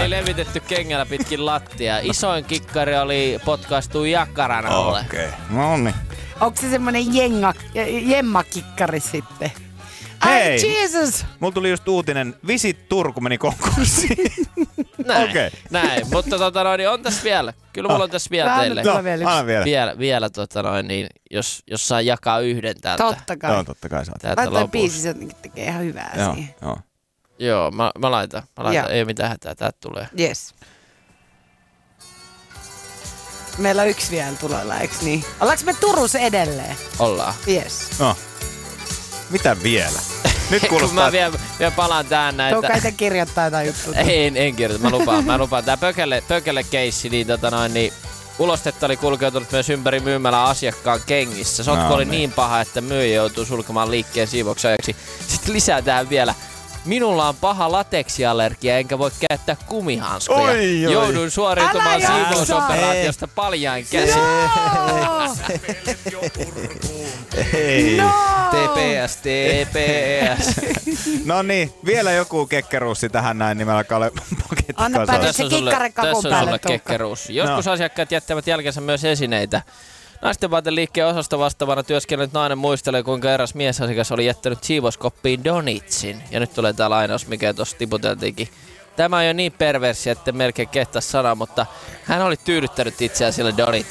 oli levitetty kengällä pitkin lattia. Isoin kikkari oli potkaistu jakkaran alle. Okei, no niin. Onko se semmonen jemmakikkari sitten? Hei! Ai Jesus! Mulla tuli just uutinen, Visit Turku meni konkurssiin. Näin, Okei. näin. Mutta niin on tässä vielä. Kyllä mulla on tässä vielä teille. Anna vielä yksi. Anna vielä. Vielä niin, jos saa jakaa yhden täältä. Totta kai. Joo, totta kai saat. Täältä Toi lopussa. biisi se jotenkin tekee ihan hyvää Joo, siihen. joo. Joo, mä laitan. Joo. Ei mitään hätää, täältä tulee. Yes. Meillä on yksi vielä tuloilla, eiks niin? Ollaanko me Turussa edelleen? Ollaan. Yes. No. Mitä vielä? Nyt Kun kuulostaa... mä vielä palaan tähän näitä. Tuo kai te kirjoittaa jotain juttuja. En kirjoita, mä lupaan. Tää pökele-keissi, niin ulostetta oli kulkeutunut myös ympäri myymälän asiakkaan kengissä. Sotku oli niin paha, että myyjä joutuu sulkemaan liikkeen siivoksi ajaksi. Sitten lisää tähän vielä. Minulla on paha lateksiallergia, enkä voi käyttää kumihanskoja. Oi. Jouduin suoriutumaan Älä jaksa! siivousoperaatiosta paljain käsin. Ei. No! TPS. No niin, vielä joku kekkeruussi tähän näin nimellä Kalle paketti Anna kasaan. päälle. Se kikkare kakun tässä on päälle, sulle Tuukka. kekkeruus. Joskus asiakkaat jättävät jälkensä myös esineitä. Naisten vaateliikkeen osasta vastaavana työskennellyt nainen muistelee, kuinka eräs miesasiakas oli jättänyt siivouskoppiin donitsin. Ja nyt tulee tää lainaus, mikä tuossa tiputeltiinkin. Tämä on jo niin perversi, että melkein kehtäisi sanoa, mutta hän oli tyydyttänyt itseään sillä donitsilla.